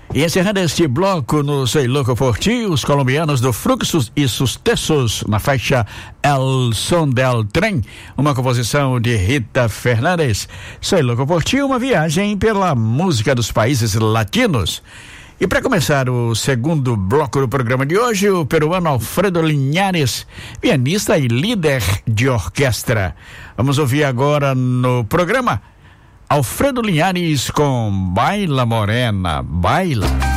E encerrando este bloco no Soy Louco por Ti, os colombianos do Fluxos e Sucesos na faixa El Son del Tren, uma composição de Rita Fernandes. Soy Louco por Ti, uma viagem pela música dos países latinos. E para começar o segundo bloco do programa de hoje, o peruano Alfredo Linhares, pianista e líder de orquestra. Vamos ouvir agora no programa Alfredo Linhares com Baila Morena, Baila.